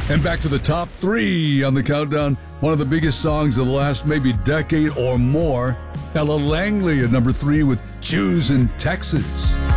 And back to the top three on the countdown. One of the biggest songs of the last maybe decade or more. Ella Langley at number 3 with Choosing Texas.